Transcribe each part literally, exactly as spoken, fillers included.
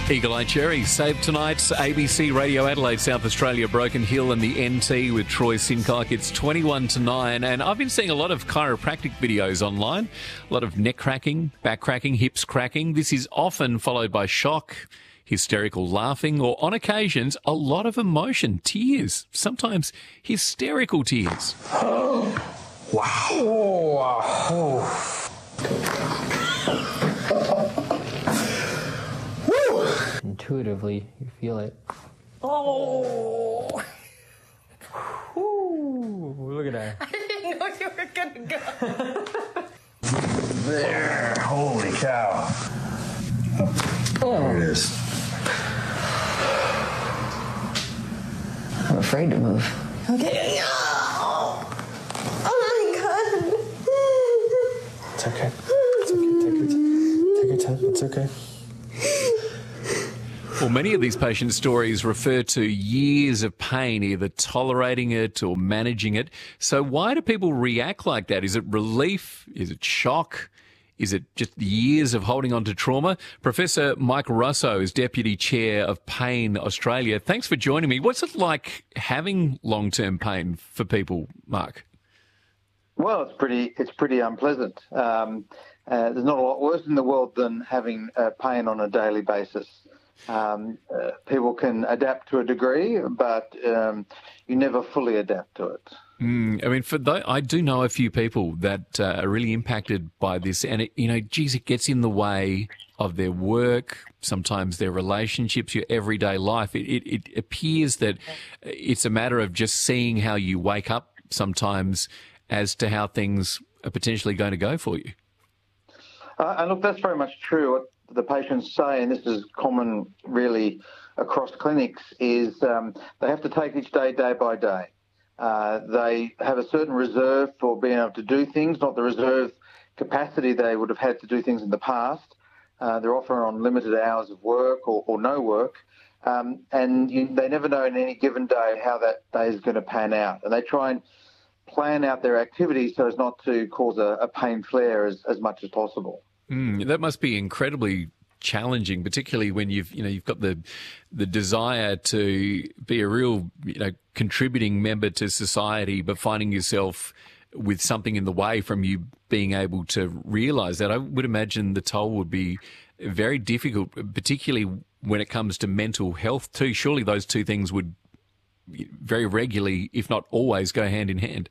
Eagle Eye Cherry saved tonight's A B C Radio Adelaide, South Australia, Broken Hill and the N T with Troy Sincock. It's twenty-one to nine, and I've been seeing a lot of chiropractic videos online, a lot of neck cracking, back cracking, hips cracking. This is often followed by shock, hysterical laughing, or on occasions, a lot of emotion, tears, sometimes hysterical tears. Oh, wow. Oh, wow. Intuitively, you feel it. Oh! Ooh, look at that. I didn't know you were gonna go. There, holy cow. Oh, there it is. I'm afraid to move. Okay. Oh, oh my God. It's okay. It's okay. Take your, t- take your time. It's okay. Well, many of these patient stories refer to years of pain, either tolerating it or managing it. So why do people react like that? Is it relief? Is it shock? Is it just years of holding on to trauma? Professor Mike Russo is Deputy Chair of Pain Australia. Thanks for joining me. What's it like having long-term pain for people, Mark? Well, it's pretty it's pretty unpleasant. Um, uh, there's not a lot worse in the world than having uh, pain on a daily basis. Um, uh, people can adapt to a degree, but um, you never fully adapt to it. Mm, I mean, for th- I do know a few people that uh, are really impacted by this, and it, you know, geez, it gets in the way of their work, sometimes their relationships, your everyday life. It, it, it appears that it's a matter of just seeing how you wake up sometimes as to how things are potentially going to go for you. Uh, and look, that's very much true. What the patients say, and this is common really across clinics, is um, they have to take each day, day by day. Uh, they have a certain reserve for being able to do things, not the reserve capacity they would have had to do things in the past. Uh, they're often on limited hours of work or, or no work, um, and you, they never know in any given day how that day is going to pan out. And they try and plan out their activities so as not to cause a, a pain flare as, as much as possible. Mm, that must be incredibly challenging, particularly when you've you know you've got the the desire to be a real you know contributing member to society, but finding yourself with something in the way from you being able to realise that. I would imagine the toll would be very difficult, particularly when it comes to mental health too. Surely those two things would very regularly, if not always, go hand in hand.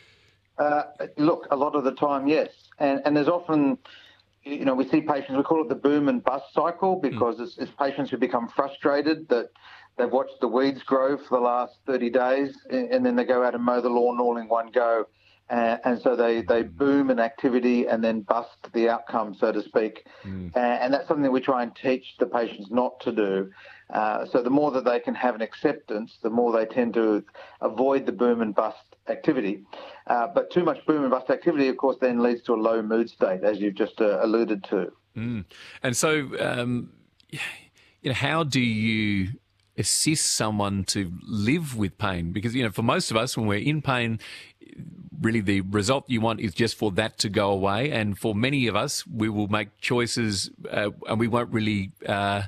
Uh, look, a lot of the time, yes, and and there's often. You know, we see patients, we call it the boom and bust cycle, because mm. it's, it's patients who become frustrated that they've watched the weeds grow for the last thirty days, and then they go out and mow the lawn all in one go. Uh, and so they, they boom an activity and then bust the outcome, so to speak. Mm. Uh, and that's something that we try and teach the patients not to do. Uh, so the more that they can have an acceptance, the more they tend to avoid the boom and bust activity. Uh, but too much boom and bust activity, of course, then leads to a low mood state, as you've just uh, alluded to. Mm. And so, um, you know, how do you assist someone to live with pain? Because, you know, for most of us, when we're in pain, really the result you want is just for that to go away. And for many of us, we will make choices uh, and we won't really uh,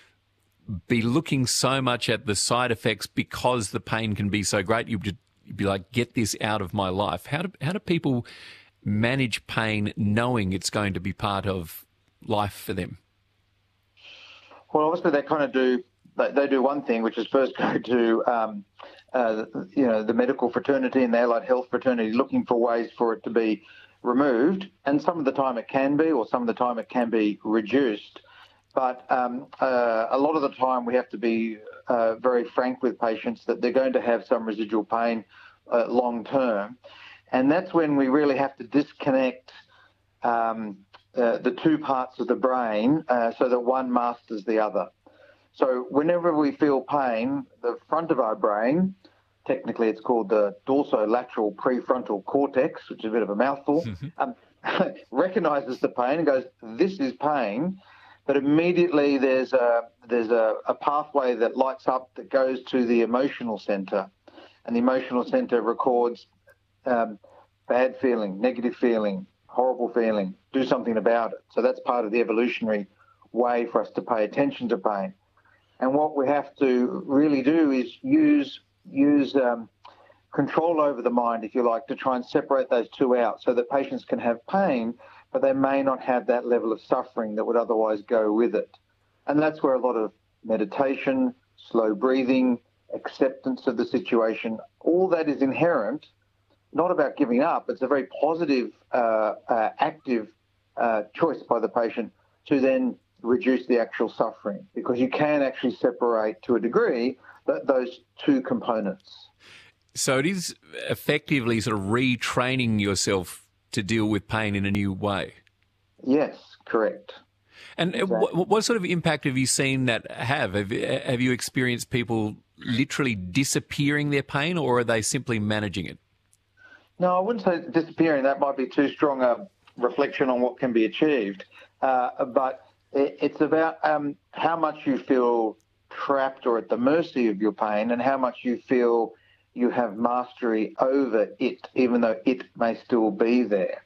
be looking so much at the side effects because the pain can be so great. You'd be like, get this out of my life. How do, how do people manage pain knowing it's going to be part of life for them? Well, obviously they kind of do, they, they do one thing, which is first go to, um, uh, you know, the medical fraternity and the allied health fraternity, looking for ways for it to be removed. And some of the time it can be, or some of the time it can be reduced. But um, uh, a lot of the time we have to be uh, very frank with patients that they're going to have some residual pain uh, long term. And that's when we really have to disconnect um, uh, the two parts of the brain uh, so that one masters the other. So whenever we feel pain, the front of our brain, technically it's called the dorsolateral prefrontal cortex, which is a bit of a mouthful, mm-hmm. um, recognizes the pain and goes, this is pain. But immediately there's a there's a, a pathway that lights up that goes to the emotional center, and the emotional center records um, bad feeling, negative feeling, horrible feeling. Do something about it. So that's part of the evolutionary way for us to pay attention to pain. And what we have to really do is use use um, control over the mind, if you like, to try and separate those two out so that patients can have pain, but they may not have that level of suffering that would otherwise go with it. And that's where a lot of meditation, slow breathing, acceptance of the situation, all that is inherent, not about giving up. It's a very positive, uh, uh, active uh, choice by the patient to then reduce the actual suffering, because you can actually separate to a degree th- those two components. So it is effectively sort of retraining yourself to deal with pain in a new way. Yes, correct. And Exactly. what, what sort of impact have you seen that have? Have, have you experienced people literally disappearing their pain, or are they simply managing it? No, I wouldn't say disappearing. That might be too strong a reflection on what can be achieved. Uh, but it, it's about um, how much you feel trapped or at the mercy of your pain, and how much you feel you have mastery over it, even though it may still be there.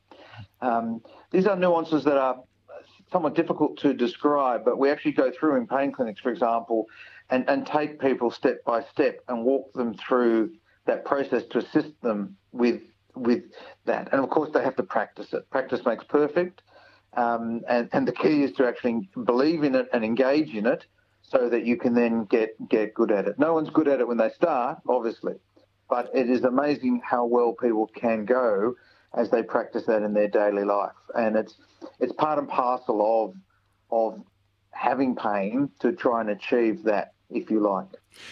Um, these are nuances that are somewhat difficult to describe, but we actually go through in pain clinics, for example, and, and take people step by step and walk them through that process to assist them with with that. And, of course, they have to practice it. Practice makes perfect, um, and, and the key is to actually believe in it and engage in it so that you can then get, get good at it. No one's good at it when they start, obviously, but it is amazing how well people can go as they practice that in their daily life. And it's it's part and parcel of of having pain to try and achieve that, if you like.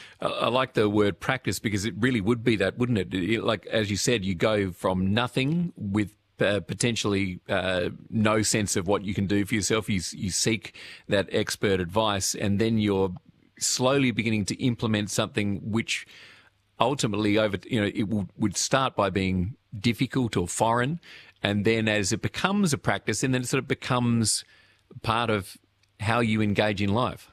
I like the word practice, because it really would be that, wouldn't it? Like, as you said, you go from nothing with uh, potentially uh, no sense of what you can do for yourself. You, you seek that expert advice, and then you're slowly beginning to implement something which ultimately over, you know, it would, would start by being difficult or foreign. And then as it becomes a practice, and then it sort of becomes part of how you engage in life.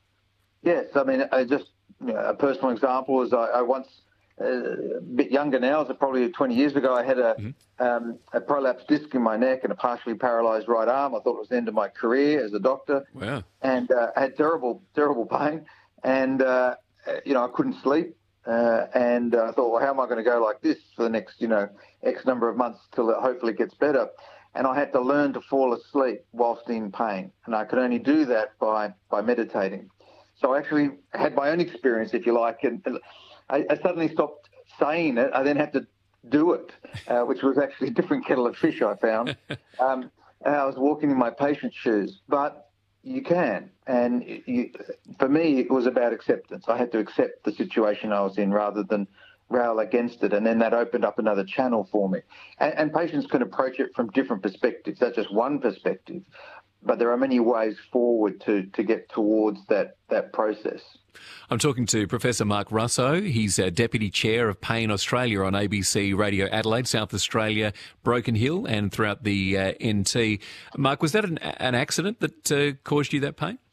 Yes, I mean, I just you know, a personal example is I, I once, uh, a bit younger now, so probably twenty years ago, I had a, mm-hmm. um, a prolapsed disc in my neck and a partially paralysed right arm. I thought it was the end of my career as a doctor. Wow. And uh, I had terrible, terrible pain. And, uh, you know, I couldn't sleep. Uh, and uh, I thought, well, how am I going to go like this for the next, you know, X number of months till it hopefully gets better? And I had to learn to fall asleep whilst in pain. And I could only do that by, by meditating. So I actually had my own experience, if you like, and I, I suddenly stopped saying it. I then had to do it, uh, which was actually a different kettle of fish, I found. um, and I was walking in my patient's shoes. But you can. And you, for me, it was about acceptance. I had to accept the situation I was in rather than rail against it. And then that opened up another channel for me. And, and patients can approach it from different perspectives. That's just one perspective. But there are many ways forward to, to get towards that, that process. I'm talking to Professor Mark Russo. He's a Deputy Chair of Pain Australia on A B C Radio Adelaide, South Australia, Broken Hill, and throughout the uh, N T. Mark, was that an, an accident that uh, caused you that pain?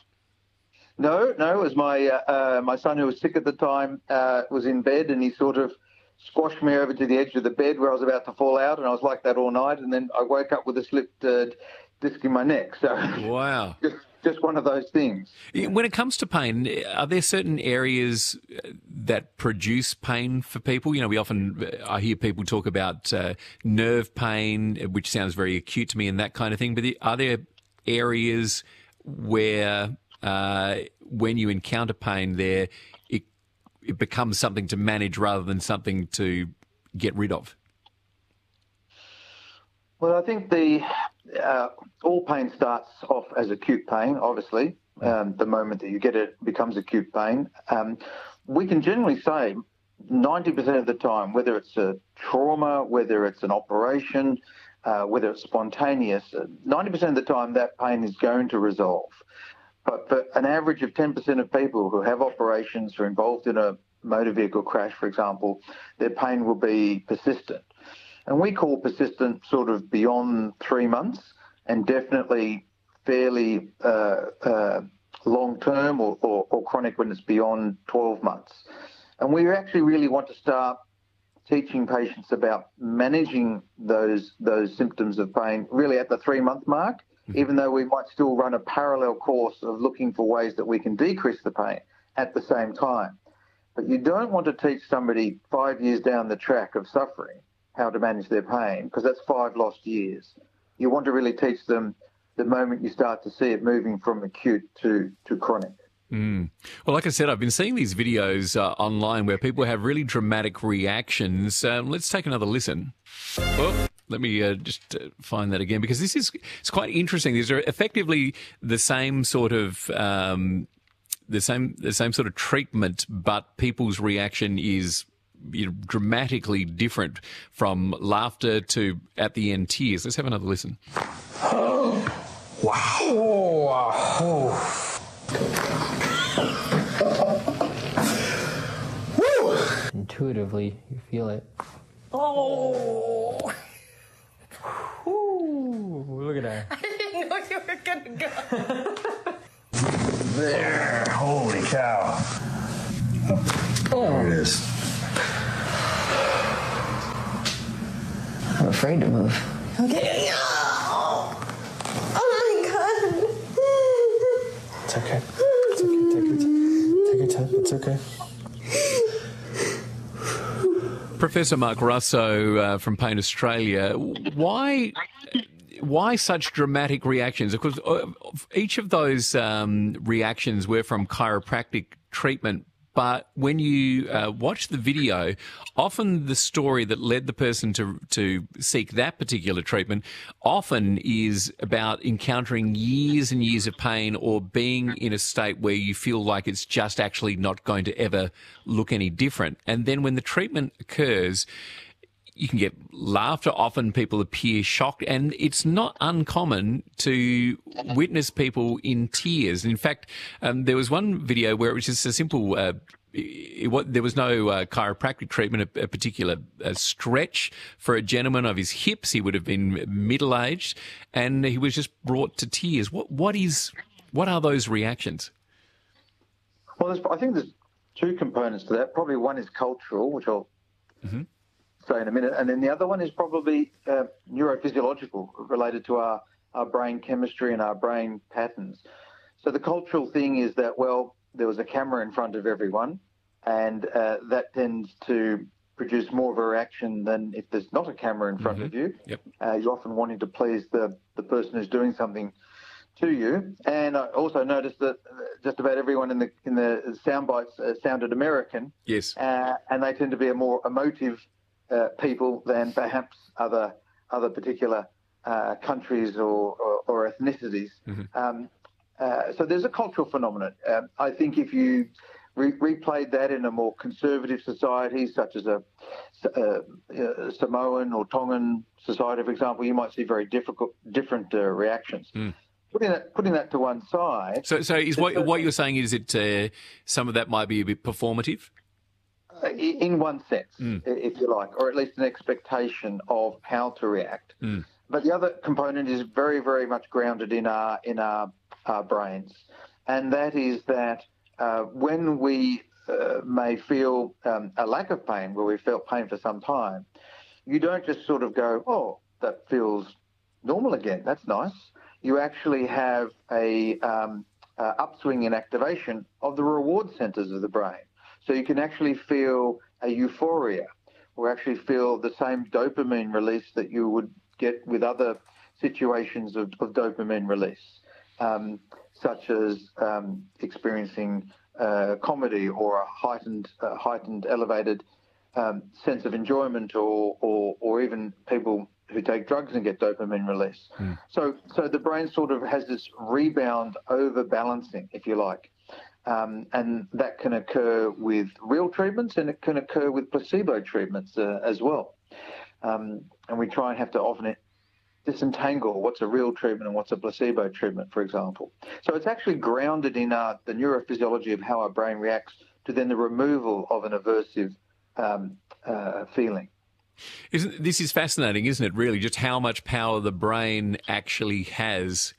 No, no. It was my uh, uh, my son, who was sick at the time, uh, was in bed, and he sort of squashed me over to the edge of the bed where I was about to fall out, and I was like that all night. And then I woke up with a slipped uh, disc in my neck. So wow. just, just one of those things. When it comes to pain, are there certain areas that produce pain for people? You know, we often, I hear people talk about uh, nerve pain, which sounds very acute to me, and that kind of thing. But are there areas where uh, when you encounter pain there, it, it becomes something to manage rather than something to get rid of? Well, I think the uh, all pain starts off as acute pain, obviously. Um, the moment that you get it, it becomes acute pain. Um, we can generally say ninety percent of the time, whether it's a trauma, whether it's an operation, uh, whether it's spontaneous, ninety percent of the time that pain is going to resolve. But for an average of ten percent of people who have operations or are involved in a motor vehicle crash, for example, their pain will be persistent. And we call persistent sort of beyond three months and definitely fairly uh, uh, long-term or, or, or chronic when it's beyond twelve months. And we actually really want to start teaching patients about managing those those symptoms of pain really at the three-month mark, even though we might still run a parallel course of looking for ways that we can decrease the pain at the same time. But you don't want to teach somebody five years down the track of suffering how to manage their pain, because that's five lost years. You want to really teach them the moment you start to see it moving from acute to, to chronic. Mm. Well, like I said, I've been seeing these videos uh, online where people have really dramatic reactions. Um, let's take another listen. Oh, let me uh, just uh, find that again, because this is it's quite interesting. These are effectively the same sort of um, the same the same sort of treatment, but people's reaction is, you know, dramatically different, from laughter to at the end tears. Let's have another listen. Oh, wow. Oh, oh. Intuitively, you feel it. Oh! Ooh, look at that. I didn't know you were gonna go. There. Holy cow. There it is. I'm afraid to move. Okay. Oh, my God. It's okay. It's okay. Take your time. Take your time. It's okay. Professor Mark Russo uh, from Pain Australia, why why such dramatic reactions? Of course, uh, each of those um, reactions were from chiropractic treatment, but when you uh, watch the video, often the story that led the person to to seek that particular treatment often is about encountering years and years of pain, or being in a state where you feel like it's just actually not going to ever look any different. And then when the treatment occurs, you can get laughter. Often people appear shocked, and it's not uncommon to witness people in tears. In fact, um, there was one video where it was just a simple, uh, it, it, there was no uh, chiropractic treatment, a, a particular uh, stretch for a gentleman of his hips. He would have been middle-aged, and he was just brought to tears. What, what is, what are those reactions? Well, there's, I think there's two components to that. Probably one is cultural, which I'll mm-hmm. say in a minute, and then the other one is probably uh, neurophysiological, related to our, our brain chemistry and our brain patterns. So the cultural thing is that, well, there was a camera in front of everyone, and uh, that tends to produce more of a reaction than if there's not a camera in front mm-hmm. of you. Yep. Uh, you're often wanting to please the, the person who's doing something to you. And I also noticed that just about everyone in the in the sound bites uh, sounded American. Yes. Uh, and they tend to be a more emotive uh, people than perhaps other other particular uh, countries or, or, or ethnicities. Mm-hmm. Um, uh, so there's a cultural phenomenon. Um, I think if you re- replayed that in a more conservative society, such as a, a, a Samoan or Tongan society, for example, you might see very difficult, different uh, reactions. Mm. Putting that, putting that to one side. So, so is what what you're saying is that uh, some of that might be a bit performative? Uh, in one sense, mm. if you like, or at least an expectation of how to react. Mm. But the other component is very, very much grounded in our in our, our brains, and that is that uh, when we uh, may feel um, a lack of pain, where we felt pain for some time, you don't just sort of go, "Oh, that feels normal again. That's nice." You actually have a um, uh, upswing in activation of the reward centers of the brain. So you can actually feel a euphoria, or actually feel the same dopamine release that you would get with other situations of, of dopamine release, um, such as um, experiencing uh, comedy or a heightened, uh, heightened, elevated um, sense of enjoyment, or, or, or even people who take drugs and get dopamine release. Mm. So so the brain sort of has this rebound overbalancing, if you like. Um, and that can occur with real treatments, and it can occur with placebo treatments uh, as well. Um, and we try and have to often disentangle what's a real treatment and what's a placebo treatment, for example. So it's actually grounded in uh, the neurophysiology of how our brain reacts to then the removal of an aversive um, uh, feeling. Isn't, this is fascinating, isn't it, really, just how much power the brain actually has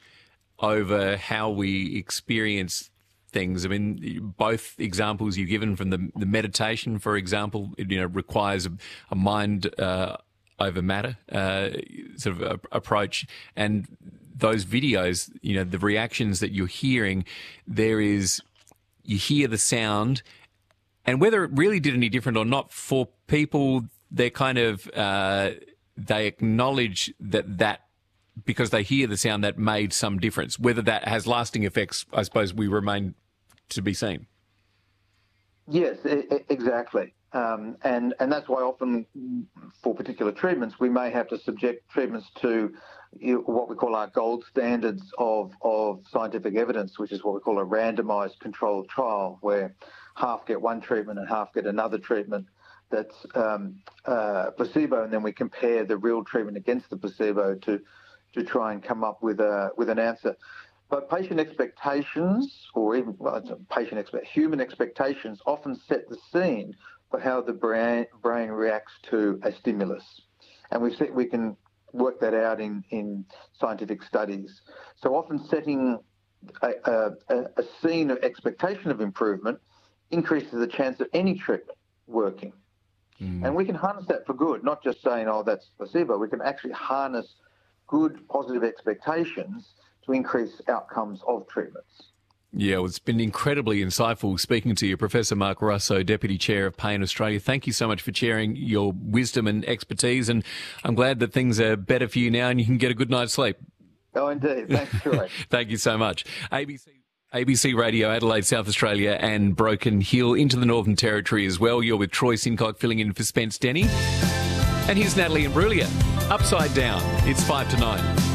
over how we experience things. I mean, both examples you've given from the, the meditation, for example, it, you know, requires a, a mind uh, over matter uh, sort of a, approach, and those videos, you know, the reactions that you're hearing, there is, you hear the sound, and whether it really did any different or not, for people, they're kind of, uh, they acknowledge that that, because they hear the sound, that made some difference. Whether that has lasting effects, I suppose we remain to be seen. Yes, e- e- exactly. Um, and, and that's why often for particular treatments, we may have to subject treatments to you know, what we call our gold standards of, of scientific evidence, which is what we call a randomized controlled trial, where half get one treatment and half get another treatment that's um, uh, placebo, and then we compare the real treatment against the placebo to, to try and come up with a with an answer. But patient expectations, or even well, it's a patient expect, human expectations, often set the scene for how the brain brain reacts to a stimulus, and we've seen, we can work that out in, in scientific studies. So often setting a, a, a scene of expectation of improvement increases the chance of any treatment working, mm. and we can harness that for good. Not just saying, "Oh, that's placebo." We can actually harness good, positive expectations to increase outcomes of treatments. Yeah, well, it's been incredibly insightful speaking to you, Professor Mark Russo, Deputy Chair of Pain Australia. Thank you so much for sharing your wisdom and expertise, and I'm glad that things are better for you now and you can get a good night's sleep. Oh, indeed. Thanks, Troy. Thank you so much. A B C, A B C Radio, Adelaide, South Australia, and Broken Hill into the Northern Territory as well. You're with Troy Sincock filling in for Spence Denny. And here's Natalie Imbruglia. Upside Down. It's five to nine.